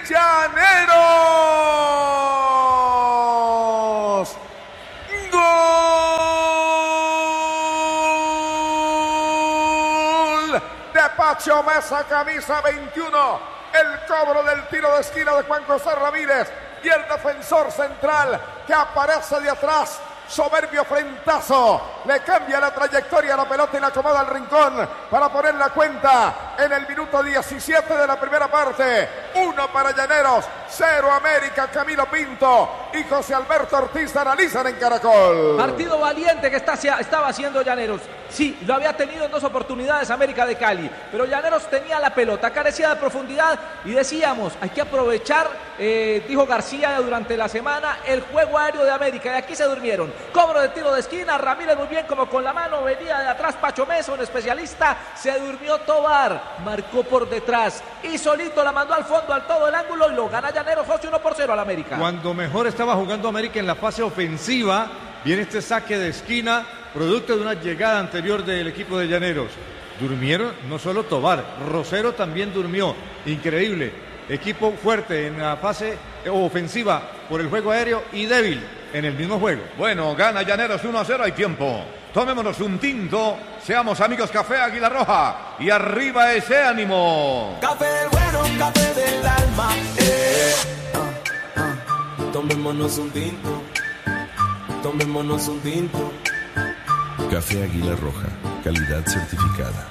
Llaneros. ¡Gol! De Pacho Mesa, camisa 21. El cobro del tiro de esquina de Juan José Ramírez. Y el defensor central que aparece de atrás. Soberbio frentazo, le cambia la trayectoria a la pelota y la acomoda al rincón para poner la cuenta en el minuto 17 de la primera parte. 1 para Llaneros, 0 América. Camilo Pinto y José Alberto Ortiz analizan en Caracol. Partido valiente que estaba haciendo Llaneros. Sí, lo había tenido en 2 oportunidades América de Cali, pero Llaneros tenía la pelota, carecía de profundidad y decíamos, hay que aprovechar, dijo García durante la semana, el juego aéreo de América, y aquí se durmieron. Cobro de tiro de esquina, Ramírez muy bien como con la mano, venía de atrás Pacho Mesa, un especialista, se durmió Tobar, marcó por detrás y solito la mandó al fondo, al todo el ángulo, y lo gana Llaneros 1-0 al América. Cuando mejor estaba jugando América en la fase ofensiva, viene este saque de esquina, producto de una llegada anterior del equipo de Llaneros. Durmieron no solo Tobar, Rosero también durmió, increíble. Equipo fuerte en la fase ofensiva por el juego aéreo y débil en el mismo juego. Bueno, gana Llaneros 1-0, hay tiempo. Tomémonos un tinto, seamos amigos Café Águila Roja y arriba ese ánimo. Café bueno, café del alma. Tomémonos un tinto, tomémonos un tinto. Café Águila Roja, calidad certificada.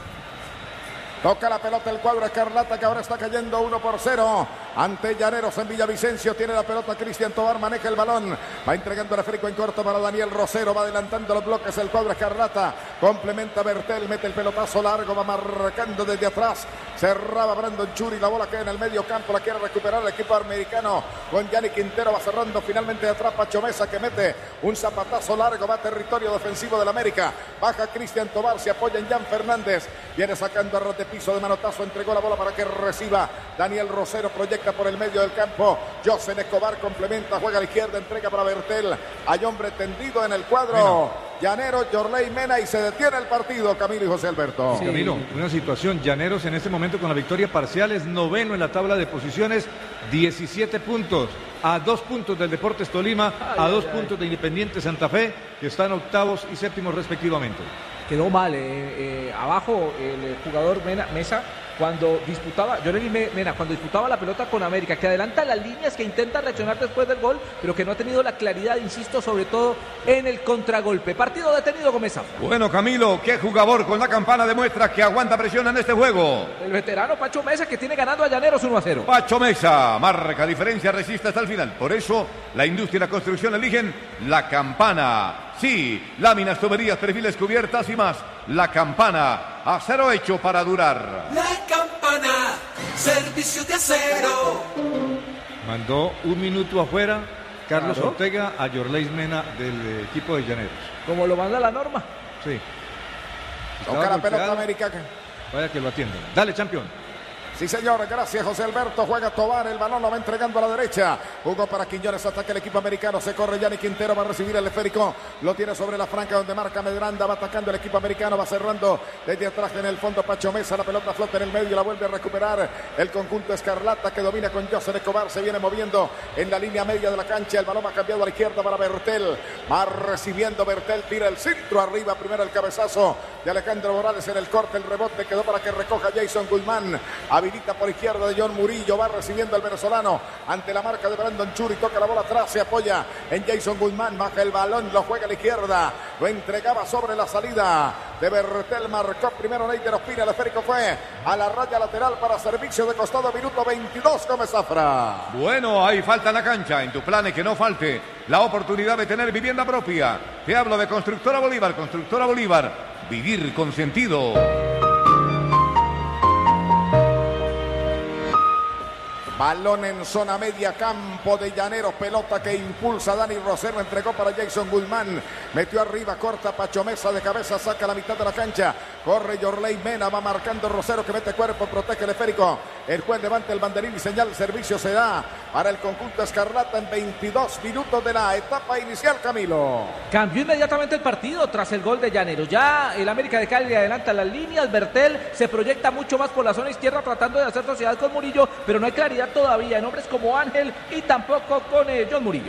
Toca la pelota el cuadro escarlata que ahora está cayendo 1-0 ante Llaneros en Villavicencio. Tiene la pelota Cristian Tobar, maneja el balón. Va entregando el esférico en corto para Daniel Rosero. Va adelantando los bloques el cuadro escarlata. Complementa Bertel, mete el pelotazo largo, va marcando desde atrás. Cerraba Brandon Churi, la bola queda en el medio campo. La quiere recuperar el equipo americano con Yanni Quintero. Va cerrando finalmente de atrás Pacho Mesa que mete un zapatazo largo. Va a territorio defensivo del América. Baja Cristian Tobar, se apoya en Jan Fernández. Viene sacando a rote piso de manotazo, entregó la bola para que reciba Daniel Rosero, proyecta por el medio del campo, José Escobar complementa, juega a la izquierda, entrega para Bertel, hay hombre tendido en el cuadro, Llanero, Yorley Mena y se detiene el partido, Camilo y José Alberto. Sí. Camilo, una situación, Llaneros en este momento con la victoria parcial es noveno en la tabla de posiciones, 17 puntos, a 2 puntos del Deportes Tolima, a 2 puntos de Independiente Santa Fe, que están octavos y séptimos respectivamente. Quedó mal, abajo el jugador Mesa cuando disputaba, Mena, cuando disputaba la pelota con América, que adelanta las líneas, que intenta reaccionar después del gol, pero que no ha tenido la claridad, insisto, sobre todo en el contragolpe. Partido detenido con Mesa. Bueno, Camilo, qué jugador con la campana demuestra que aguanta presión en este juego. El veterano Pacho Mesa que tiene ganando a Llaneros 1-0. Pacho Mesa marca diferencia, resiste hasta el final. Por eso la industria y la construcción eligen la campana. Sí, láminas, tuberías, perfiles, cubiertas y más. La campana, acero hecho para durar. La campana, servicio de acero. Mandó 1 minuto afuera Carlos Ortega a Yorley Mena del equipo de Llaneros. Como lo manda la norma. Sí. Toca la pelota americana. Vaya que lo atienden. Dale, campeón. Sí, señor, gracias José Alberto, juega Tobar, el balón lo va entregando a la derecha, jugó para Quiñones, ataca el equipo americano, se corre Yanni Quintero, va a recibir el esférico, lo tiene sobre la franca donde marca Medranda, va atacando el equipo americano, va cerrando desde atrás en el fondo Pacho Mesa, la pelota flota en el medio, la vuelve a recuperar el conjunto escarlata que domina con José Escobar, se viene moviendo en la línea media de la cancha, el balón ha cambiado a la izquierda para Bertel, va recibiendo Bertel, tira el centro arriba, primero el cabezazo de Alejandro Morales en el corte, el rebote quedó para que recoja Jason Guzmán, habilita por izquierda de John Murillo, va recibiendo el venezolano ante la marca de Brandon Churi, toca la bola atrás, se apoya en Jason Guzmán, baja el balón, lo juega a la izquierda, lo entregaba sobre la salida de Bertel, marcó primero Neiter Ospina, el esférico fue a la raya lateral para servicio de costado, minuto 22, Gómez Zafra. Bueno, ahí falta en la cancha, en tu plan es que no falte la oportunidad de tener vivienda propia. Te hablo de Constructora Bolívar, vivir con sentido. Balón en zona media, campo de Llaneros, pelota que impulsa Dani Rosero, entregó para Jason Guzmán, metió arriba, corta Pacho Mesa de cabeza, saca la mitad de la cancha, corre Yorley Mena, va marcando Rosero que mete cuerpo, protege el esférico, El juez levanta el banderín y señala el servicio se da para el conjunto escarlata en 22 minutos de la etapa inicial, Camilo. Cambió inmediatamente el partido tras el gol de Llaneros. Ya el América de Cali adelanta las líneas. Bertel se proyecta mucho más por la zona izquierda tratando de hacer sociedad con Murillo, pero no hay claridad todavía en hombres como Ángel y tampoco con John Murillo.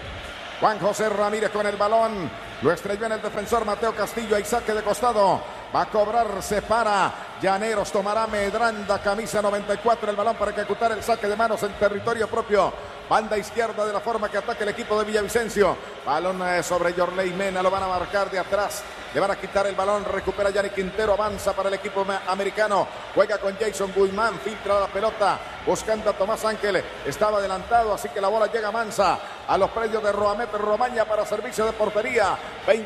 Juan José Ramírez con el balón. Lo estrelló en el defensor Mateo Castillo. Hay saque de costado. Va a cobrarse para Llaneros. Tomará Medranda, camisa 94. El balón para ejecutar el saque de manos en territorio propio. Banda izquierda de la forma que ataca el equipo de Villavicencio. Balón sobre Yorley Mena. Lo van a marcar de atrás. Le van a quitar el balón. Recupera Yanni Quintero. Avanza para el equipo americano. Juega con Jason Guzmán. Filtra la pelota. Buscando a Tomás Ángel. Estaba adelantado. Así que la bola llega mansa a los predios de Roamet Romaña para servicio de portería.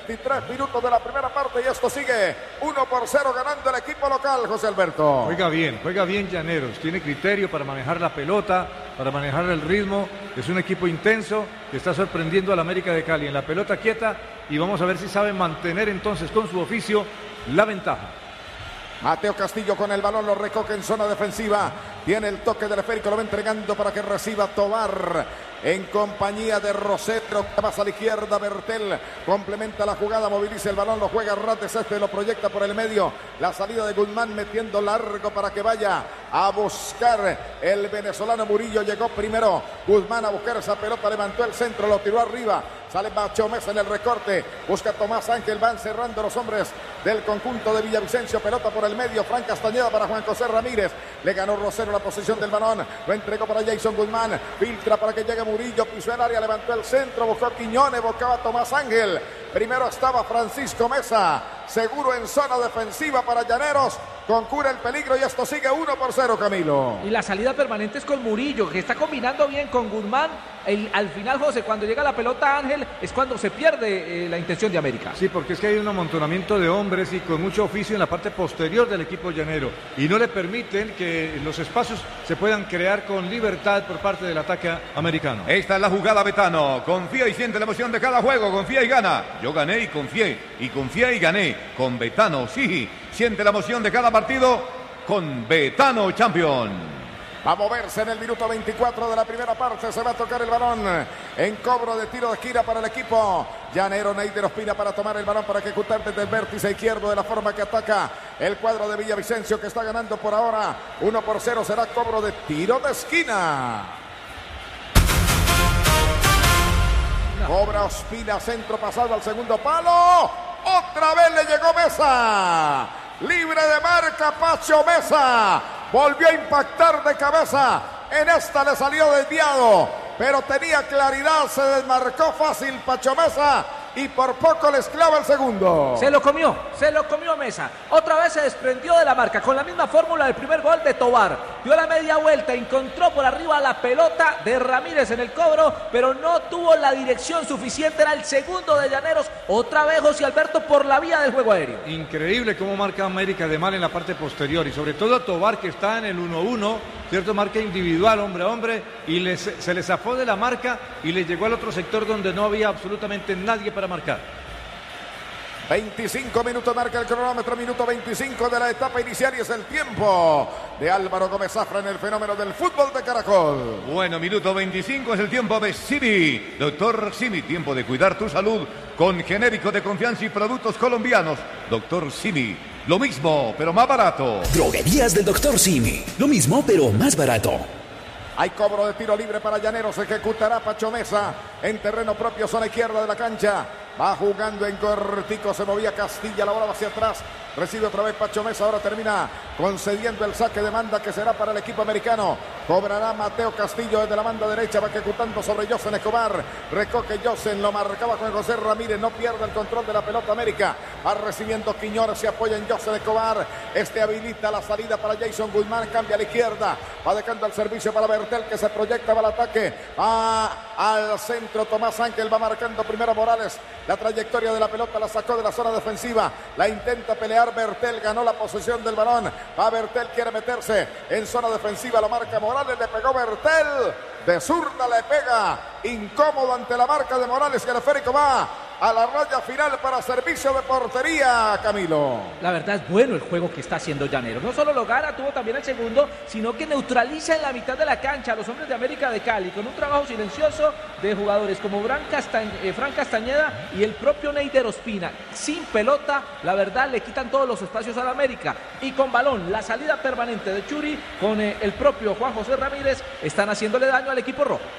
23 minutos de la primera parte. Y esto sigue 1-0 ganando el equipo local, José Alberto. Juega bien Llaneros. Tiene criterio para manejar la pelota, para manejar el ritmo. Es un equipo intenso que está sorprendiendo al América de Cali en la pelota quieta y vamos a ver si sabe mantener entonces con su oficio la ventaja. Mateo Castillo con el balón, lo recoge en zona defensiva. Tiene el toque del esférico, lo va entregando para que reciba Tobar en compañía de Rosero. Pasa a la izquierda, Bertel complementa la jugada, moviliza el balón, lo juega Rates, lo proyecta por el medio. La salida de Guzmán metiendo largo para que vaya a buscar el venezolano Murillo. Llegó primero Guzmán a buscar esa pelota, levantó el centro, lo tiró arriba. Sale Pacho Mesa en el recorte, busca Tomás Ángel, van cerrando los hombres del conjunto de Villavicencio. Pelota por el medio, Fran Castañeda para Juan José Ramírez. Le ganó Rosero la posición del balón, lo entregó para Jason Guzmán, filtra para que llegue Murillo, pisó el área, levantó el centro, buscó Quiñones, buscaba Tomás Ángel. Primero estaba Francisco Mesa, seguro en zona defensiva para Llaneros. Concura el peligro y esto sigue 1-0, Camilo. Y la salida permanente es con Murillo, que está combinando bien con Guzmán. Al final, José, cuando llega la pelota Ángel, es cuando se pierde la intención de América. Sí, porque es que hay un amontonamiento de hombres y con mucho oficio en la parte posterior del equipo llanero. Y no le permiten que los espacios se puedan crear con libertad por parte del ataque americano. Esta es la jugada, Betano. Confía y siente la emoción de cada juego. Confía y gana. Yo gané y confié. Y confié y gané. Con Betano, sí. Siente la emoción de cada partido con Betano Champion. Va a moverse en el minuto 24 de la primera parte. Se va a tocar el balón en cobro de tiro de esquina para el equipo llanero. Neider Ospina para tomar el balón para ejecutar desde el vértice izquierdo de la forma que ataca el cuadro de Villavicencio, que está ganando por ahora 1-0. Será cobro de tiro de esquina. Cobra Ospina, centro pasado al segundo palo. Otra vez le llegó Mesa. Libre de marca Pacho Mesa. Volvió a impactar de cabeza. En esta le salió desviado, pero tenía claridad. Se desmarcó fácil Pacho Mesa y por poco les clava el segundo. Se lo comió Mesa. Otra vez se desprendió de la marca con la misma fórmula del primer gol de Tobar. Dio la media vuelta, encontró por arriba la pelota de Ramírez en el cobro, pero no tuvo la dirección suficiente. Era el segundo de Llaneros. Otra vez José Alberto por la vía del juego aéreo. Increíble cómo marca América de mal en la parte posterior y sobre todo a Tobar, que está en el 1-1, cierto, marca individual hombre a hombre y se le zafó de la marca y le llegó al otro sector donde no había absolutamente nadie para marcar. 25 minutos marca el cronómetro, minuto 25 de la etapa inicial y es el tiempo de Álvaro Gómez Zafra en el fenómeno del fútbol de Caracol. Bueno, minuto 25 es el tiempo de Simi. Doctor Simi, tiempo de cuidar tu salud con genérico de confianza y productos colombianos. Doctor Simi, lo mismo, pero más barato. Droguerías del Doctor Simi, lo mismo, pero más barato. Hay cobro de tiro libre para Llaneros, ejecutará Pacho Mesa en terreno propio, zona izquierda de la cancha. Va jugando en cortico, se movía Castilla, la bola va hacia atrás. Recibe otra vez Pacho Mesa, ahora termina concediendo el saque de banda que será para el equipo americano. Cobrará Mateo Castillo desde la banda derecha, va ejecutando sobre Josen Escobar. Recoge Josen, lo marcaba con José Ramírez, no pierde el control de la pelota América. Va recibiendo Quiñones, se apoya en Josen Escobar. Habilita la salida para Jason Guzmán, cambia a la izquierda. Va dejando el servicio para Bertel, que se proyecta, va al ataque. Va al centro Tomás Ángel, va marcando primero Morales. La trayectoria de la pelota la sacó de la zona defensiva. La intenta pelear Bertel, ganó la posesión del balón. Va Bertel, quiere meterse en zona defensiva, lo marca Morales, le pegó Bertel. De zurda le pega, incómodo ante la marca de Morales, que el esférico va a la raya final para servicio de portería, Camilo. La verdad es bueno el juego que está haciendo Llaneros. No solo lo gana, tuvo también el segundo, sino que neutraliza en la mitad de la cancha a los hombres de América de Cali con un trabajo silencioso de jugadores como Fran Castañeda y el propio Neider Ospina. Sin pelota, la verdad, le quitan todos los espacios a la América. Y con balón, la salida permanente de Churi con el propio Juan José Ramírez están haciéndole daño al equipo rojo.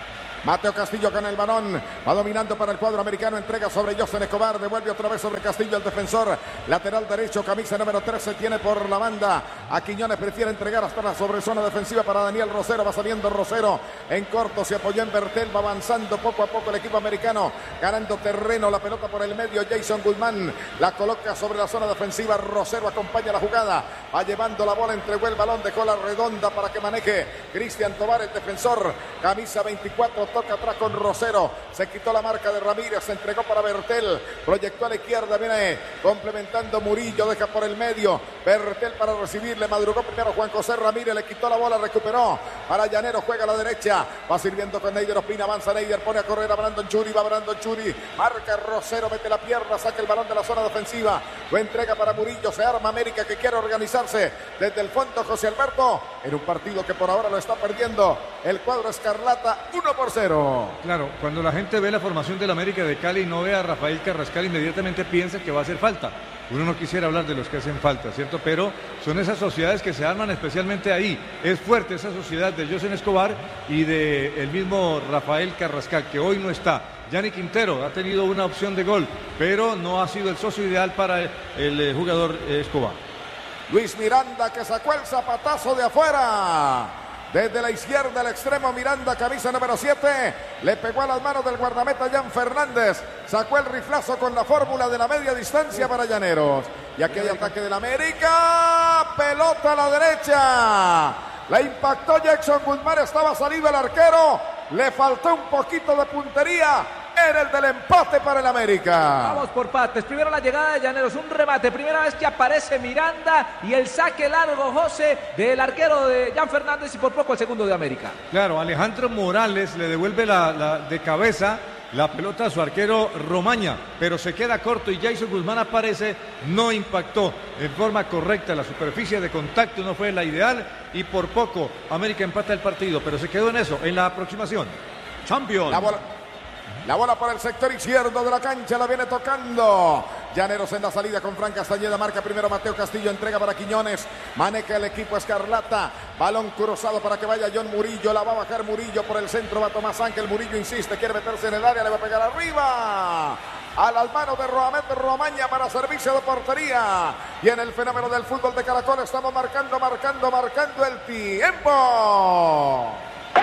Mateo Castillo con el balón, va dominando para el cuadro americano, entrega sobre José Escobar, devuelve otra vez sobre Castillo el defensor, lateral derecho, camisa número 13, tiene por la banda a Quiñones, prefiere entregar hasta la sobrezona defensiva para Daniel Rosero, va saliendo Rosero, en corto se apoyó en Bertel, va avanzando poco a poco el equipo americano, ganando terreno, la pelota por el medio, Jason Guzmán, la coloca sobre la zona defensiva, Rosero acompaña la jugada, va llevando la bola, entregó el balón, dejó la redonda para que maneje Cristian Tobar, el defensor, camisa 24, toca atrás con Rosero, se quitó la marca de Ramírez, se entregó para Bertel, proyectó a la izquierda, viene complementando Murillo, deja por el medio, Bertel para recibirle, madrugó primero Juan José Ramírez, le quitó la bola, recuperó para Llaneros, juega a la derecha, va sirviendo con Neider Ospina, avanza Neider, pone a correr a Brandon Churi, va Brandon Churi, marca Rosero, mete la pierna, saca el balón de la zona defensiva, lo entrega para Murillo, se arma América que quiere organizarse desde el fondo, José Alberto, en un partido que por ahora lo está perdiendo el cuadro escarlata 1-0. Claro, cuando la gente ve la formación del América de Cali y no ve a Rafael Carrascal, inmediatamente piensa que va a hacer falta. Uno no quisiera hablar de los que hacen falta, ¿cierto? Pero son esas sociedades que se arman especialmente ahí. Es fuerte esa sociedad de José Escobar y de el mismo Rafael Carrascal, que hoy no está. Gianni Quintero ha tenido una opción de gol, pero no ha sido el socio ideal para el jugador Escobar. Luis Miranda que sacó el zapatazo de afuera. Desde la izquierda al extremo, Miranda, camisa número 7, le pegó a las manos del guardameta Jan Fernández, sacó el riflazo con la fórmula de la media distancia para Llaneros. Y aquí hay ataque del América, pelota a la derecha, la impactó Jackson Guzmán, estaba salido el arquero, le faltó un poquito de puntería. Era el del empate para el América. Vamos por partes. Primero la llegada de Llaneros, un remate. Primera vez que aparece Miranda y el saque largo, José, del arquero de Jan Fernández y por poco el segundo de América. Claro, Alejandro Morales le devuelve de cabeza la pelota a su arquero Romaña, pero se queda corto y Jason Guzmán aparece, no impactó en forma correcta, la superficie de contacto no fue la ideal y por poco América empata el partido, pero se quedó en eso, en la aproximación. Champions. La bola por el sector izquierdo de la cancha, la viene tocando Llaneros en la salida con Fran Castañeda, marca primero Mateo Castillo, entrega para Quiñones, maneja el equipo escarlata, balón cruzado para que vaya John Murillo, la va a bajar Murillo por el centro, va Tomás Ángel, Murillo insiste, quiere meterse en el área, le va a pegar arriba, a las manos de Romaña para servicio de portería, y en el fenómeno del fútbol de Caracol estamos marcando el tiempo.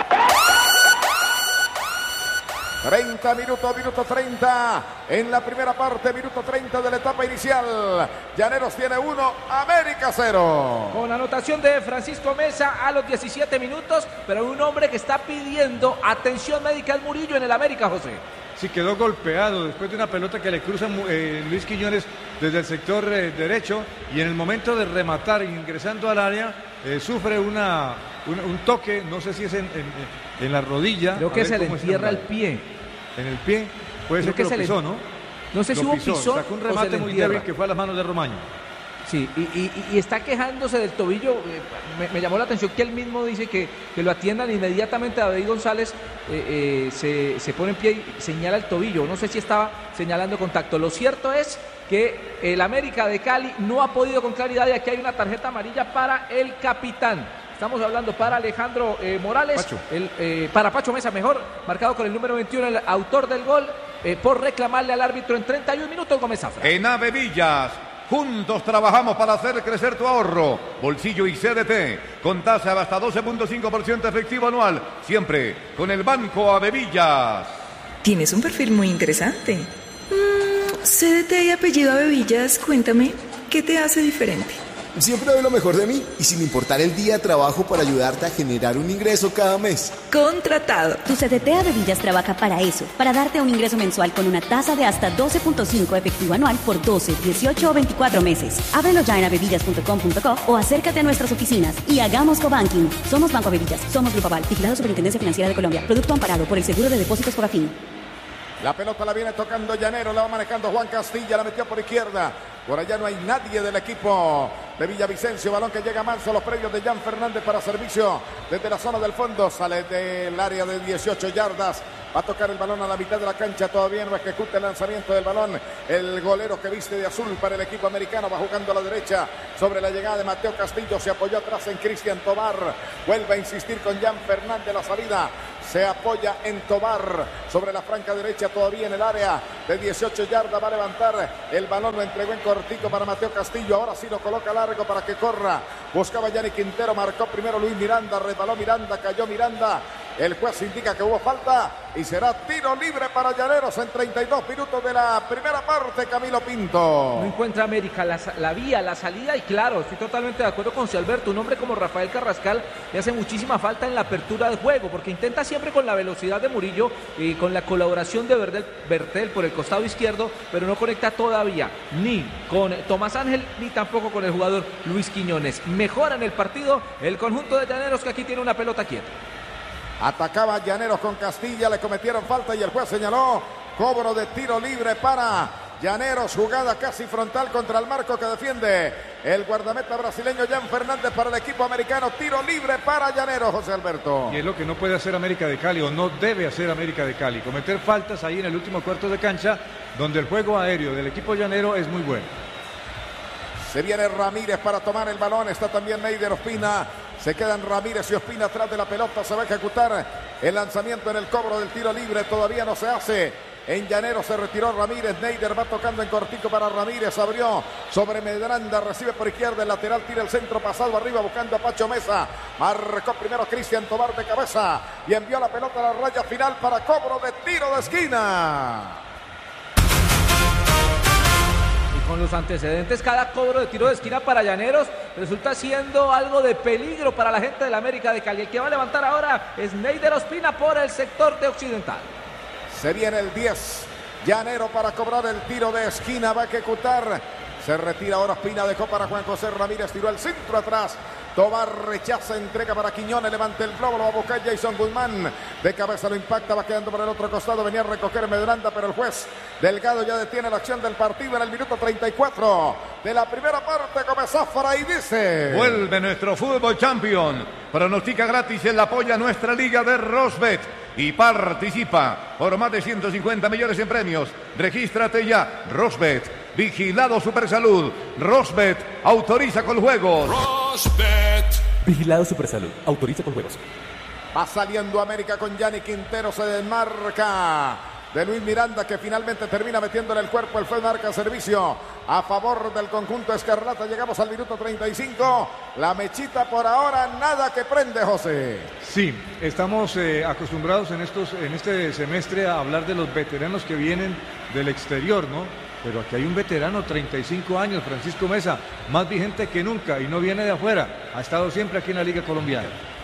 30 minutos, minuto 30 en la primera parte, minuto 30 de la etapa inicial. Llaneros tiene 1, América 0. Con anotación de Francisco Mesa a los 17 minutos, pero un hombre que está pidiendo atención médica al Murillo en el América, José. Sí, quedó golpeado después de una pelota que le cruza Luis Quiñones desde el sector derecho y en el momento de rematar ingresando al área sufre un toque, no sé si es en la rodilla. Creo que se le entierra el pie. En el pie, puede ser que lo pisó, ¿no? No sé si hubo pisón. Sacó un remate muy débil que fue a las manos de Romaño. Sí, y está quejándose del tobillo. Me llamó la atención que él mismo dice que lo atiendan inmediatamente. David González se pone en pie y señala el tobillo. No sé si estaba señalando contacto. Lo cierto es que el América de Cali no ha podido con claridad y aquí hay una tarjeta amarilla para el capitán. Estamos hablando para Alejandro Morales, para Pacho Mesa, mejor, marcado con el número 21, el autor del gol, por reclamarle al árbitro en 31 minutos, Gómez Zafra. En Avevillas, juntos trabajamos para hacer crecer tu ahorro. Bolsillo y CDT, con tasa de hasta 12.5% efectivo anual, siempre con el Banco Avevillas. Tienes un perfil muy interesante. CDT y apellido Avevillas, cuéntame, ¿qué te hace diferente? Siempre doy lo mejor de mí y sin importar el día trabajo para ayudarte a generar un ingreso cada mes. Contratado. Tu CDT Avevillas trabaja para eso, para darte un ingreso mensual con una tasa de hasta 12.5 efectivo anual por 12, 18 o 24 meses. Ábrelo ya en avevillas.com.co o acércate a nuestras oficinas y hagamos cobanking. Somos Banco Avevillas, somos Grupo Aval, vigilado Superintendencia Financiera de Colombia, producto amparado por el Seguro de Depósitos Fogafín. La pelota la viene tocando Llaneros, la va manejando Juan Castilla, la metió por izquierda. Por allá no hay nadie del equipo de Villavicencio. Balón que llega manso a los predios de Jan Fernández para servicio desde la zona del fondo. Sale del área de 18 yardas. Va a tocar el balón a la mitad de la cancha. Todavía no ejecuta el lanzamiento del balón. El golero que viste de azul para el equipo americano va jugando a la derecha. Sobre la llegada de Mateo Castillo. Se apoyó atrás en Cristian Tobar. Vuelve a insistir con Jan Fernández la salida. Se apoya en Tobar sobre la franca derecha, todavía en el área de 18 yardas. Va a levantar el balón, lo entregó en cortico para Mateo Castillo. Ahora sí lo coloca largo para que corra. Buscaba Yannick Quintero, marcó primero Luis Miranda, resbaló Miranda, cayó Miranda. El juez indica que hubo falta y será tiro libre para Llaneros en 32 minutos de la primera parte. Camilo Pinto. No encuentra América la vía, la salida, y claro, estoy totalmente de acuerdo con Alberto. Un hombre como Rafael Carrascal le hace muchísima falta en la apertura del juego, porque intenta siempre con la velocidad de Murillo y con la colaboración de Bertel por el costado izquierdo, pero no conecta todavía ni con Tomás Ángel ni tampoco con el jugador Luis Quiñones. Mejora en el partido el conjunto de Llaneros, que aquí tiene una pelota quieta. Atacaba Llaneros con Castilla, le cometieron falta y el juez señaló cobro de tiro libre para Llaneros. Jugada casi frontal contra el marco que defiende el guardameta brasileño Jan Fernández para el equipo americano. Tiro libre para Llaneros, José Alberto. Y es lo que no puede hacer América de Cali, o no debe hacer América de Cali, cometer faltas ahí en el último cuarto de cancha, donde el juego aéreo del equipo llanero es muy bueno. Se viene Ramírez para tomar el balón, está también Neider Ospina. Se quedan Ramírez y Ospina atrás de la pelota. Se va a ejecutar el lanzamiento en el cobro del tiro libre. Todavía no se hace. En Llaneros se retiró Ramírez. Neider va tocando en cortico para Ramírez. Abrió sobre Medranda. Recibe por izquierda. El lateral tira el centro pasado arriba buscando a Pacho Mesa. Marcó primero Cristian Tobar de cabeza. Y envió la pelota a la raya final para cobro de tiro de esquina. Con los antecedentes, cada cobro de tiro de esquina para Llaneros resulta siendo algo de peligro para la gente de la América de Cali. El que va a levantar ahora es Neider Ospina por el sector de occidental. Se viene el 10. Llanero para cobrar el tiro de esquina. Va a ejecutar. Se retira ahora Ospina. Dejó para Juan José Ramírez. Tiró el centro atrás. Tobar rechaza, entrega para Quiñones, levanta el globo, lo va a buscar Jason Guzmán. De cabeza lo impacta, va quedando por el otro costado. Venía a recoger Medranda, pero el juez Delgado ya detiene la acción del partido en el minuto 34 de la primera parte. Comenzó Zafra y dice: vuelve nuestro fútbol champion. Pronostica gratis en la apoya nuestra liga de Rosbet y participa por más de 150 millones en premios. Regístrate ya. Rosbet, vigilado Supersalud. Rosbet, autoriza con juegos. Rosbet, vigilado Supersalud, autoriza con juegos. Va saliendo América con Yannick Quintero, se desmarca de Luis Miranda, que finalmente termina metiéndole el cuerpo. El fue marca servicio a favor del conjunto escarlata. Llegamos al minuto 35. La mechita por ahora nada que prende, José. Sí, estamos acostumbrados en este semestre a hablar de los veteranos que vienen del exterior, ¿no? Pero aquí hay un veterano, 35 años, Francisco Mesa, más vigente que nunca y no viene de afuera. Ha estado siempre aquí en la Liga Colombiana.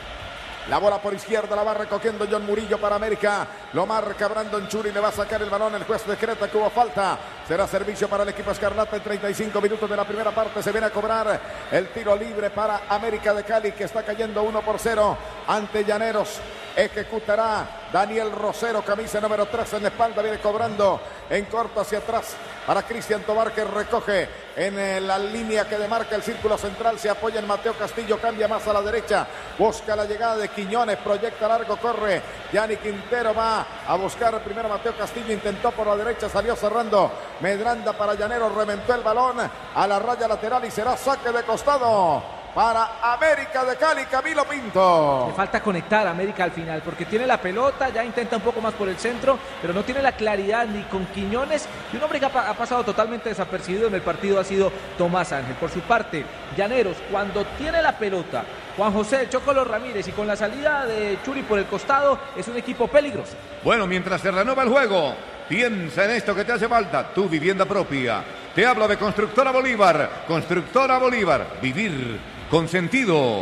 La bola por izquierda la va recogiendo John Murillo para América. Lo marca Brandon Churi, le va a sacar el balón. El juez decreta que hubo falta. Será servicio para el equipo escarlata en 35 minutos de la primera parte. Se viene a cobrar el tiro libre para América de Cali, que está cayendo 1-0 ante Llaneros. Ejecutará Daniel Rosero, camisa número 3 en la espalda. Viene cobrando en corto hacia atrás para Cristian Tobar, que recoge en la línea que demarca el círculo central. Se apoya en Mateo Castillo, cambia más a la derecha. Busca la llegada de Quiñones, proyecta largo, corre Yannick Quintero, va a buscar primero Mateo Castillo. Intentó por la derecha, salió cerrando Medranda para Llaneros. Reventó el balón a la raya lateral y será saque de costado para América de Cali. Camilo Pinto. Le falta conectar a América al final, porque tiene la pelota, ya intenta un poco más por el centro, pero no tiene la claridad ni con Quiñones. Y un hombre que ha pasado totalmente desapercibido en el partido ha sido Tomás Ángel. Por su parte, Llaneros, cuando tiene la pelota, Juan José Chocolo Ramírez, y con la salida de Churi por el costado, es un equipo peligroso. Bueno, mientras se renueva el juego, piensa en esto que te hace falta, tu vivienda propia. Te hablo de Constructora Bolívar. Constructora Bolívar, vivir con sentido.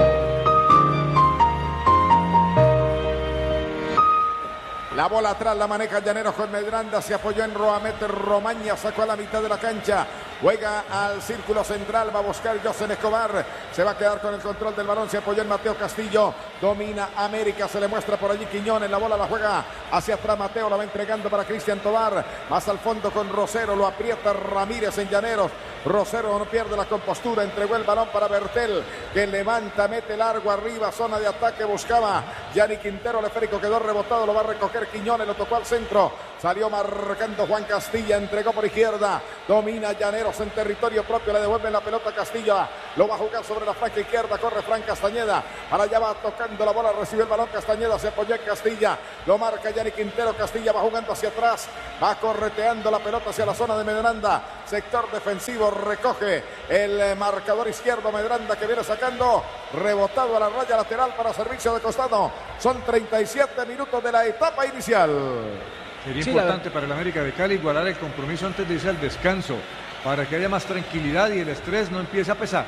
La bola atrás la maneja Llaneros con Medranda. Se apoyó en Roamet. Romaña sacó a la mitad de la cancha. juega al círculo central, va a buscar José Escobar, se va a quedar con el control del balón, se apoyó en Mateo Castillo, domina América, se le muestra por allí Quiñones, la bola la juega hacia atrás Mateo, la va entregando para Cristian Tobar, más al fondo con Rosero, lo aprieta Ramírez en Llaneros, Rosero no pierde la compostura, entregó el balón para Bertel, que levanta, mete largo arriba, zona de ataque, buscaba Yanni Quintero, el esférico quedó rebotado, lo va a recoger Quiñones, lo tocó al centro, salió marcando Juan Castilla, entregó por izquierda, domina Llaneros en territorio propio, le devuelven la pelota a Castilla, lo va a jugar sobre la franca izquierda, corre Fran Castañeda, para allá va tocando la bola, recibe el balón Castañeda, se apoyó en Castilla, lo marca Yanni Quintero, Castilla va jugando hacia atrás, va correteando la pelota hacia la zona de Medranda, sector defensivo, recoge el marcador izquierdo Medranda que viene sacando, rebotado a la raya lateral para servicio de costado, son 37 minutos de la etapa inicial. Sería importante para el América de Cali igualar el compromiso antes de irse al descanso, para que haya más tranquilidad y el estrés no empiece a pesar.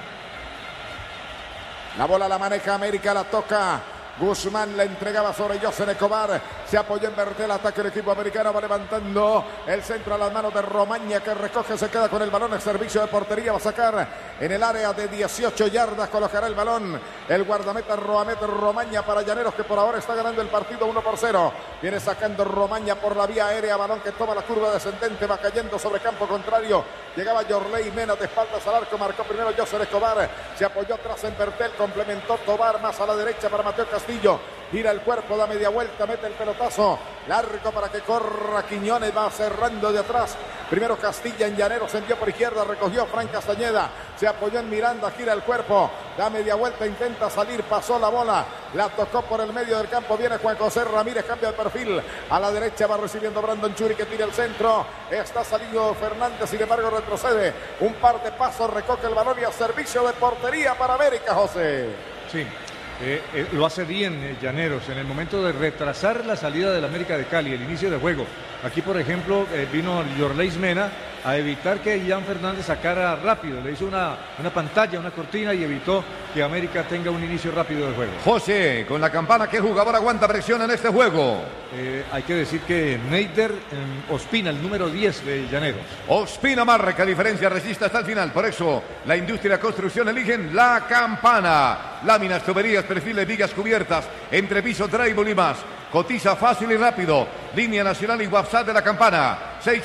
La bola la maneja América, la toca Guzmán, la entregaba sobre José Escobar, se apoyó en Bertel, ataque el equipo americano, va levantando el centro a las manos de Romaña que recoge, se queda con el balón, el servicio de portería, va a sacar en el área de 18 yardas, colocará el balón el guardameta Romaña para Llaneros que por ahora está ganando el partido 1-0, viene sacando Romaña por la vía aérea, balón que toma la curva descendente, va cayendo sobre campo contrario, llegaba Yorley Mena de espaldas al arco, marcó primero José Escobar, se apoyó atrás en Bertel, complementó Tobar más a la derecha para Mateo Castillo, gira el cuerpo, da media vuelta, mete el pelotazo largo para que corra Quiñones, va cerrando de atrás, primero Castilla en Llaneros, se envió por izquierda, recogió Fran Castañeda, se apoyó en Miranda, gira el cuerpo, da media vuelta, intenta salir, pasó la bola, la tocó por el medio del campo, viene Juan José Ramírez, cambia de perfil, a la derecha va recibiendo Brandon Churi que tira el centro, está saliendo Fernández, sin embargo retrocede, un par de pasos, recoge el balón y a servicio de portería para América, José. Sí. Lo hace bien Llaneros en el momento de retrasar la salida del América de Cali, el inicio de juego. Aquí, por ejemplo, vino Yorley Mena a evitar que Jan Fernández sacara rápido. Le hizo una pantalla, una cortina y evitó que América tenga un inicio rápido de juego. José, con la campana, ¿qué jugador aguanta presión en este juego? Hay que decir que Neider Ospina, el número 10 de Llaneros. Ospina marca diferencia, resiste hasta el final. Por eso, la industria de la construcción eligen la campana. Láminas, tuberías, perfiles, vigas cubiertas, entrepiso, drywall y más. Cotiza fácil y rápido. Línea nacional y WhatsApp de la campana.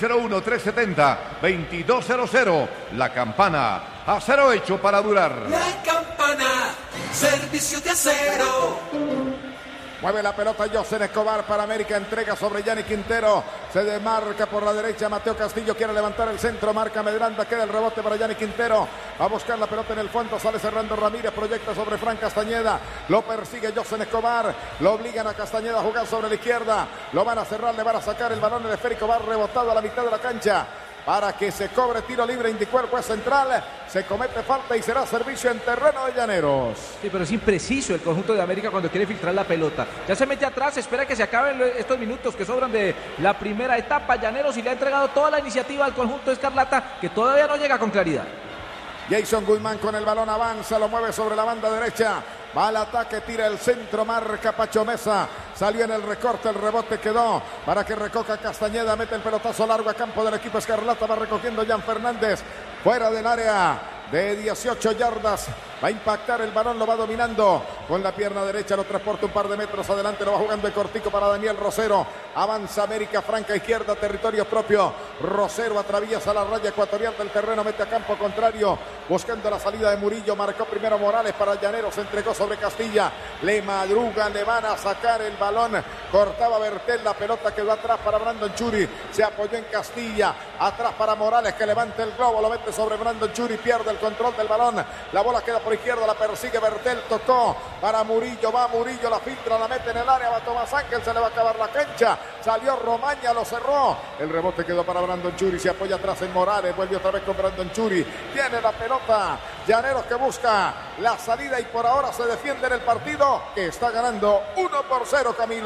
601-370-2200. La campana. Acero hecho para durar. La campana. Servicio de acero. Mueve la pelota José Escobar para América, entrega sobre Yanni Quintero, se demarca por la derecha, Mateo Castillo quiere levantar el centro, marca Medranda, queda el rebote para Yanni Quintero, va a buscar la pelota en el fondo, sale cerrando Ramírez, proyecta sobre Fran Castañeda, lo persigue José Escobar, lo obligan a Castañeda a jugar sobre la izquierda, lo van a cerrar, le van a sacar el balón, el esférico va rebotado a la mitad de la cancha, para que se cobre tiro libre, indicó el juez central, se comete falta y será servicio en terreno de Llaneros. Sí, pero es impreciso el conjunto de América cuando quiere filtrar la pelota. Ya se mete atrás, espera que se acaben estos minutos que sobran de la primera etapa. Llaneros y le ha entregado toda la iniciativa al conjunto escarlata que todavía no llega con claridad. Jason Guzmán con el balón avanza, lo mueve sobre la banda derecha. Va al ataque, tira el centro, marca Pacho Mesa. Salió en el recorte, el rebote quedó para que recoja Castañeda. Mete el pelotazo largo a campo del equipo escarlata. Va recogiendo Jan Fernández fuera del área de 18 yardas. Va a impactar el balón, lo va dominando con la pierna derecha, lo transporta un par de metros adelante, lo va jugando el cortico para Daniel Rosero. Avanza América, franca izquierda, territorio propio. Rosero atraviesa la raya ecuatorial del terreno, mete a campo contrario, buscando la salida de Murillo. Marcó primero Morales para Llaneros, se entregó sobre Castilla. Le madruga, le van a sacar el balón. Cortaba Bertel, la pelota quedó atrás para Brandon Churi. Se apoyó en Castilla, atrás para Morales que levanta el globo, lo mete sobre Brandon Churi, pierde el control del balón. La bola queda por izquierda, la persigue Bertel, tocó para Murillo, va Murillo, la filtra, la mete en el área, va Tomás Ángel, se le va a acabar la cancha, salió Romaña, lo cerró, el rebote quedó para Brandon Churi, se apoya atrás en Morales, vuelve otra vez con Brandon Churi, tiene la pelota, Llaneros que busca la salida y por ahora se defiende en el partido, que está ganando 1-0, Camilo.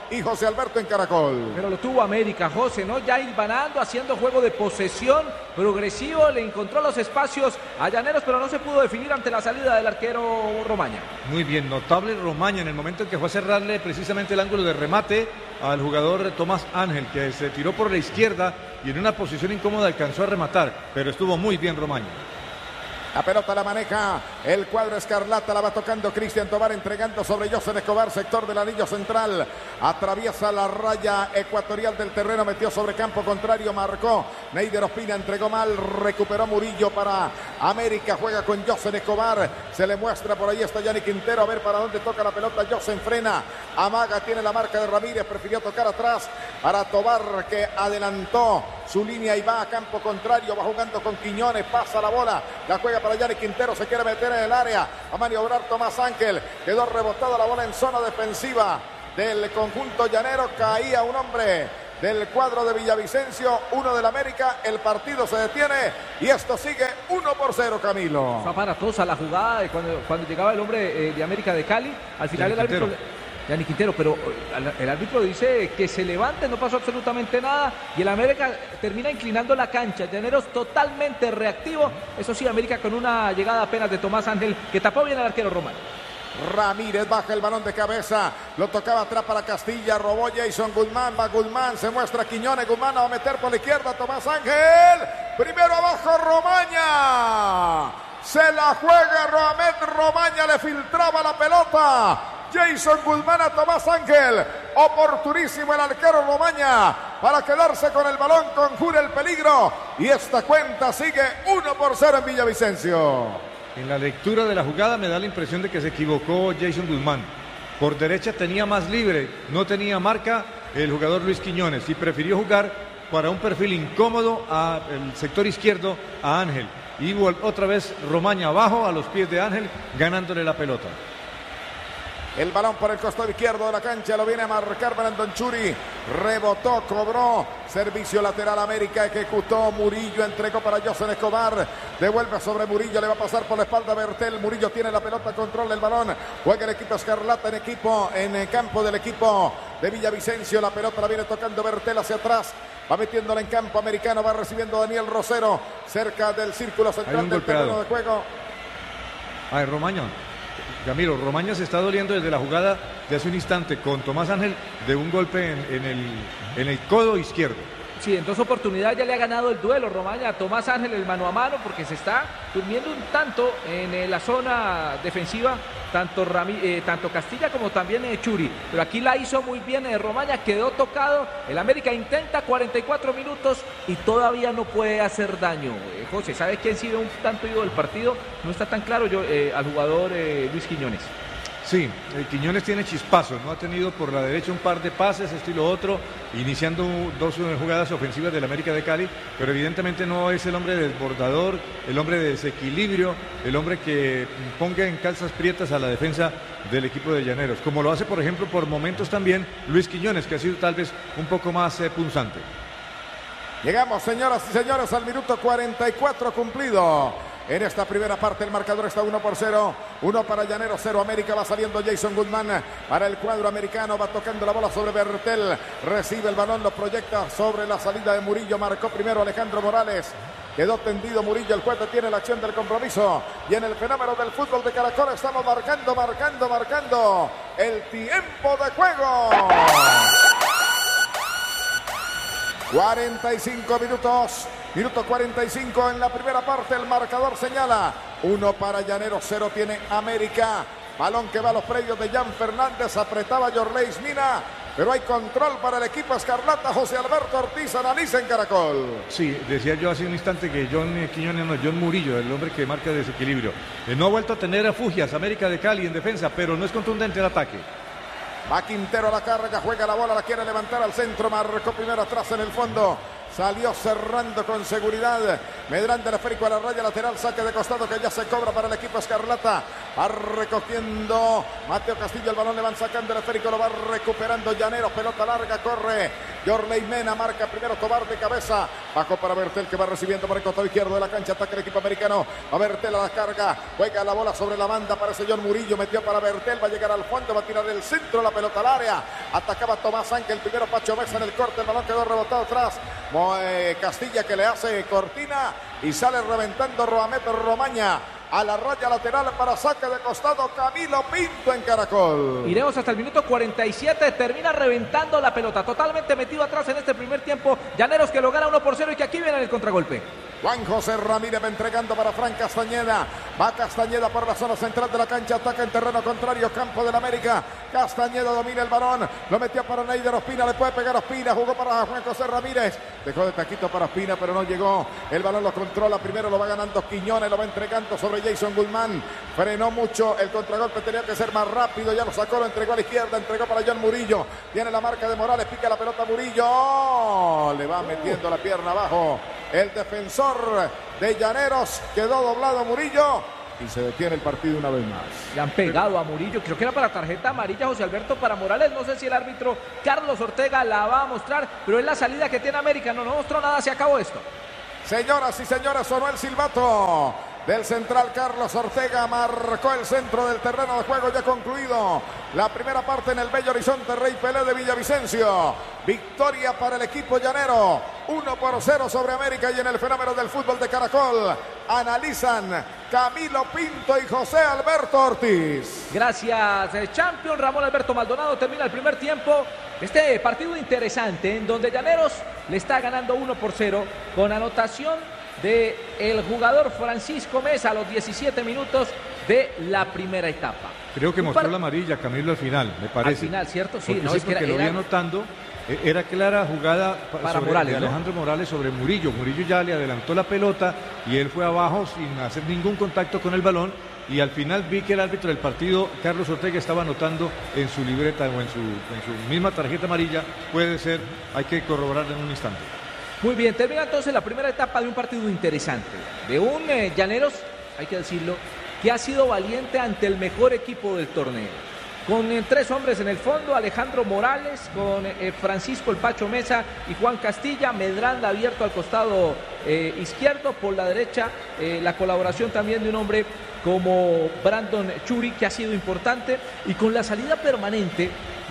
y José Alberto en Caracol. Pero lo tuvo América, José, ¿no? Ya hilvanando, haciendo juego de posesión progresivo, le encontró los espacios a Llaneros, pero no se pudo definir ante la salida del arquero Romaña. Muy bien, notable Romaña en el momento en que fue a cerrarle precisamente el ángulo de remate al jugador Tomás Ángel, que se tiró por la izquierda y en una posición incómoda alcanzó a rematar, pero estuvo muy bien Romaña. La pelota la maneja el cuadro escarlata, la va tocando Cristian Tobar, entregando sobre José Escobar, sector del anillo central, atraviesa la raya ecuatorial del terreno, metió sobre campo contrario, marcó Neider Ospina, entregó mal, recuperó Murillo para América, juega con José Escobar, se le muestra por ahí, está Yanni Quintero, a ver para dónde toca la pelota, José frena, amaga, tiene la marca de Ramírez, prefirió tocar atrás para Tobar, que adelantó su línea y va a campo contrario, va jugando con Quiñones, pasa la bola, la juega para Yanni Quintero, se quiere meter en el área, a maniobrar Tomás Ángel, quedó rebotada la bola en zona defensiva del conjunto llanero, caía un hombre del cuadro de Villavicencio, uno del América, el partido se detiene y esto sigue 1-0, Camilo. Fue aparatosa la jugada de cuando llegaba el hombre de América de Cali, al final el árbitro... Yanni Quintero, pero el árbitro dice que se levante, no pasó absolutamente nada y el América termina inclinando la cancha. Llaneros totalmente reactivo, eso sí, América con una llegada apenas de Tomás Ángel que tapó bien al arquero Román. Ramírez baja el balón de cabeza, lo tocaba atrás para Castilla, robó Jason Guzmán, va Guzmán, se muestra Quiñones, Guzmán va a meter por la izquierda Tomás Ángel, primero abajo Romaña, se la juega Romaña, le filtraba la pelota. Jason Guzmán a Tomás Ángel, oportunísimo el arquero Romaña para quedarse con el balón, conjura el peligro y esta cuenta sigue 1-0 en Villavicencio. En la lectura de la jugada me da la impresión de que se equivocó Jason Guzmán. Por derecha tenía más libre, no tenía marca el jugador Luis Quiñones y prefirió jugar para un perfil incómodo al sector izquierdo a Ángel. Y otra vez Romaña abajo a los pies de Ángel ganándole la pelota. El balón por el costado izquierdo de la cancha, lo viene a marcar Brandon Churi, rebotó, cobró, servicio lateral América, ejecutó Murillo, entregó para José Escobar, devuelve sobre Murillo, le va a pasar por la espalda Bertel, Murillo tiene la pelota, controla el balón, juega el equipo escarlata en el campo del equipo de Villavicencio, la pelota la viene tocando Bertel hacia atrás, va metiéndola en campo americano, va recibiendo Daniel Rosero, cerca del círculo central del terreno de juego. Ay, Romaña. Camilo, Romaña se está doliendo desde la jugada de hace un instante con Tomás Ángel de un golpe en el codo izquierdo. Sí, en dos oportunidades ya le ha ganado el duelo Romaña a Tomás Ángel el mano a mano porque se está durmiendo un tanto en la zona defensiva, tanto Castilla como también Churi. Pero aquí la hizo muy bien Romaña, quedó tocado. El América intenta 44 minutos y todavía no puede hacer daño. José, ¿sabes quién sigue un tanto ido del partido? No está tan claro al jugador Luis Quiñones. Sí, Quiñones tiene chispazos, ¿no? Ha tenido por la derecha un par de pases, estilo otro, iniciando dos jugadas ofensivas del América de Cali, pero evidentemente no es el hombre desbordador, el hombre de desequilibrio, el hombre que ponga en calzas prietas a la defensa del equipo de Llaneros, como lo hace, por ejemplo, por momentos también Luis Quiñones, que ha sido tal vez un poco más punzante. Llegamos, señoras y señores, al minuto 44 cumplido. En esta primera parte el marcador está 1-0, 1 para Llaneros, 0 América, va saliendo Jason Guzmán para el cuadro americano, va tocando la bola sobre Bertel, recibe el balón, lo proyecta sobre la salida de Murillo, marcó primero Alejandro Morales, quedó tendido Murillo, el juez tiene la acción del compromiso y en el fenómeno del fútbol de Caracol estamos marcando el tiempo de juego. 45 minutos. Minuto 45 en la primera parte, el marcador señala 1 para Llaneros, 0 tiene América. Balón que va a los predios de Jan Fernández, apretaba Yorleis Mina, pero hay control para el equipo escarlata. José Alberto Ortiz analiza en Caracol. Sí, decía yo hace un instante que John Murillo, el hombre que marca desequilibrio. No ha vuelto a tener refugias América de Cali en defensa, pero no es contundente el ataque. Va Quintero a la carga, juega la bola, la quiere levantar al centro, marcó primero atrás en el fondo. Salió cerrando con seguridad. Medrán del esférico a la raya lateral. Saque de costado que ya se cobra para el equipo escarlata. Va recogiendo Mateo Castillo. El balón le van sacando el esférico. Lo va recuperando Llaneros. Pelota larga. Corre Yorley Mena marca primero Tobar de cabeza. Bajo para Bertel que va recibiendo por el costado izquierdo de la cancha. Ataca el equipo americano. A Bertel a la carga. Juega la bola sobre la banda. Aparece John Murillo. Metió para Bertel. Va a llegar al fondo. Va a tirar el centro. La pelota al área. Atacaba Tomás Ángel. Primero Pacho Mesa en el corte. El balón quedó rebotado atrás. Castilla que le hace cortina. Y sale reventando Roamet Romaña. A la raya lateral para saque de costado Camilo Pinto en Caracol. Iremos hasta el minuto 47, termina reventando la pelota, totalmente metido atrás en este primer tiempo. Llaneros que lo gana 1-0 y que aquí viene el contragolpe. Juan José Ramírez va entregando para Fran Castañeda. Va Castañeda por la zona central de la cancha. Ataca en terreno contrario. Campo del América. Castañeda domina el balón. Lo metió para Neider Ospina. Le puede pegar Ospina. Jugó para Juan José Ramírez. Dejó de taquito para Ospina, pero no llegó. El balón lo controla. Primero lo va ganando Quiñones. Lo va entregando sobre Jason Guzmán. Frenó mucho. El contragolpe tenía que ser más rápido. Ya lo sacó. Lo entregó a la izquierda. Entregó para John Murillo. Tiene la marca de Morales. Pica la pelota Murillo. ¡Oh! Le va metiendo la pierna abajo. El defensor de Llaneros quedó doblado Murillo y se detiene el partido una vez más. Le han pegado a Murillo, creo que era para tarjeta amarilla José Alberto para Morales, no sé si el árbitro Carlos Ortega la va a mostrar, pero es la salida que tiene América, no mostró nada, se acabó esto. Señoras y señores, sonó el silbato del central Carlos Ortega, marcó el centro del terreno de juego ya concluido. La primera parte en el Bello Horizonte Rey Pelé de Villavicencio. Victoria para el equipo llanero. 1-0 sobre América y en el fenómeno del fútbol de Caracol. Analizan Camilo Pinto y José Alberto Ortiz. Gracias, Champion. Ramón Alberto Maldonado termina el primer tiempo. Este partido interesante en donde Llaneros le está ganando 1-0 con anotación de el jugador Francisco Mesa a los 17 minutos de la primera etapa. Creo que mostró la amarilla Camilo al final, me parece. Al final, ¿cierto? Sí, porque, porque lo vi anotando. Era clara jugada para Morales, de Alejandro Morales sobre Murillo. Murillo ya le adelantó la pelota y él fue abajo sin hacer ningún contacto con el balón. Y al final vi que el árbitro del partido, Carlos Ortega, estaba anotando en su libreta o en su misma tarjeta amarilla. Puede ser, hay que corroborar en un instante. Muy bien, termina entonces la primera etapa de un partido interesante. De un Llaneros, hay que decirlo, que ha sido valiente ante el mejor equipo del torneo. Con 3 hombres en el fondo, Alejandro Morales, con Francisco El Pacho Mesa y Juan Castilla, Medranda abierto al costado izquierdo, por la derecha la colaboración también de un hombre como Brandon Churi, que ha sido importante, y con la salida permanente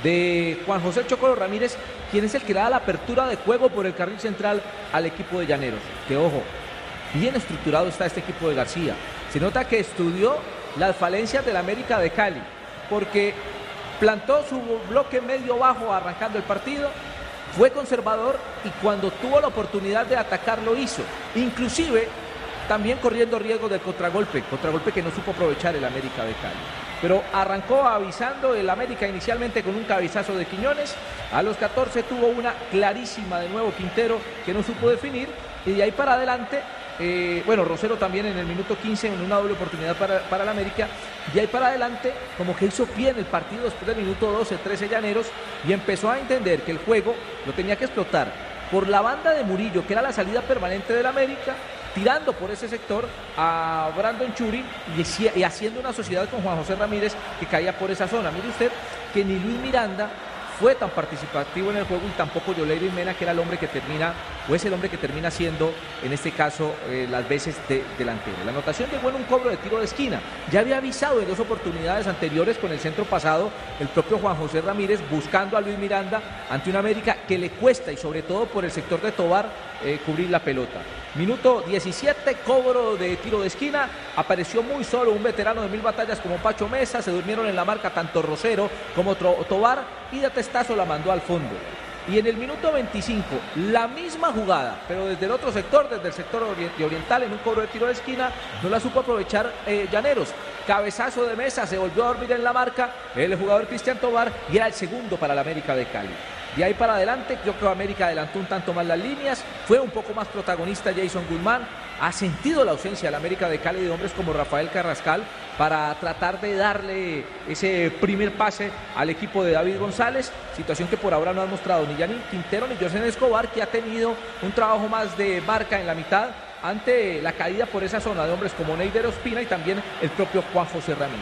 de Juan José Chocolo Ramírez, quien es el que le da la apertura de juego por el carril central al equipo de Llaneros. Que ojo, bien estructurado está este equipo de García. Se nota que estudió las falencias del América de Cali, porque plantó su bloque medio bajo arrancando el partido, fue conservador y cuando tuvo la oportunidad de atacar lo hizo, inclusive también corriendo riesgo del contragolpe que no supo aprovechar el América de Cali. Pero arrancó avisando el América inicialmente con un cabezazo de Quiñones, a los 14 tuvo una clarísima de nuevo Quintero que no supo definir y de ahí para adelante Rosero también en el minuto 15 en una doble oportunidad para el América. De ahí para adelante como que hizo bien el partido después del minuto 12, 13 Llaneros, y empezó a entender que el juego lo tenía que explotar por la banda de Murillo, que era la salida permanente del América, tirando por ese sector a Brandon Churi y haciendo una sociedad con Juan José Ramírez que caía por esa zona. Mire usted que ni Luis Miranda fue tan participativo en el juego y tampoco Yoleiry Mena, que era el hombre que termina, o es el hombre que termina siendo, en este caso, las veces de delantero. La anotación llegó en un cobro de tiro de esquina. Ya había avisado en 2 oportunidades anteriores con el centro pasado el propio Juan José Ramírez buscando a Luis Miranda ante una América que le cuesta, y sobre todo por el sector de Tobar, cubrir la pelota. Minuto 17, cobro de tiro de esquina, apareció muy solo un veterano de 1000 batallas como Pacho Mesa, se durmieron en la marca tanto Rosero como Tobar y de testazo la mandó al fondo. Y en el minuto 25, la misma jugada, pero desde el otro sector, desde el sector oriental, en un cobro de tiro de esquina, no la supo aprovechar Llaneros. Cabezazo de Mesa, se volvió a dormir en la marca el jugador Cristian Tobar y era el segundo para la América de Cali. De ahí para adelante, yo creo que América adelantó un tanto más las líneas, fue un poco más protagonista Jason Guzmán, ha sentido la ausencia de la América de Cali de hombres como Rafael Carrascal para tratar de darle ese primer pase al equipo de David González, situación que por ahora no han mostrado ni Gianni Quintero ni José Escobar, que ha tenido un trabajo más de marca en la mitad ante la caída por esa zona de hombres como Neider Ospina y también el propio Juan José Ramírez.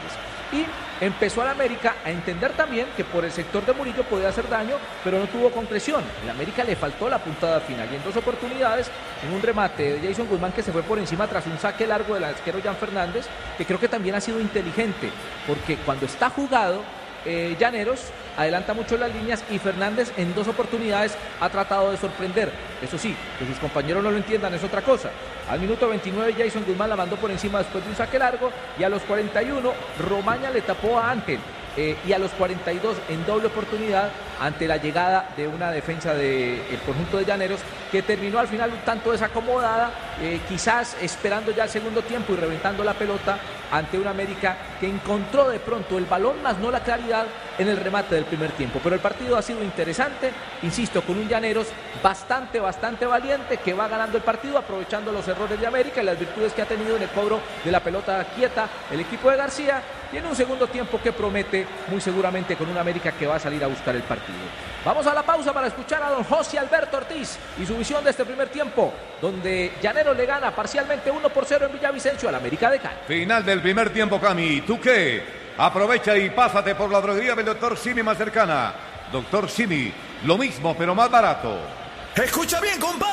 y empezó al América a entender también que por el sector de Murillo podía hacer daño, pero no tuvo concreción. El América le faltó la puntada final y en 2 oportunidades, en un remate de Jason Guzmán que se fue por encima tras un saque largo del arquero Jan Fernández, que creo que también ha sido inteligente, porque cuando está jugado Llaneros adelanta mucho las líneas y Fernández en 2 oportunidades ha tratado de sorprender. Eso sí, que sus compañeros no lo entiendan es otra cosa. Al minuto 29 Jason Guzmán la mandó por encima después de un saque largo y a los 41 Romaña le tapó a Ángel. Y a los 42 en doble oportunidad ante la llegada de una defensa del conjunto de Llaneros que terminó al final un tanto desacomodada, quizás esperando ya el segundo tiempo y reventando la pelota ante un América que encontró de pronto el balón más no la claridad en el remate del primer tiempo. Pero el partido ha sido interesante, insisto, con un Llaneros bastante valiente que va ganando el partido aprovechando los errores de América y las virtudes que ha tenido en el cobro de la pelota quieta el equipo de García. Y en un segundo tiempo que promete muy seguramente con un América que va a salir a buscar el partido. Vamos a la pausa para escuchar a don José Alberto Ortiz y su visión de este primer tiempo, donde Llaneros le gana parcialmente 1-0 en Villavicencio al América de Cali. Final del primer tiempo, Cami. ¿Tú qué? Aprovecha y pásate por la droguería del Dr. Simi más cercana. Dr. Simi, lo mismo pero más barato. Escucha bien, compadre.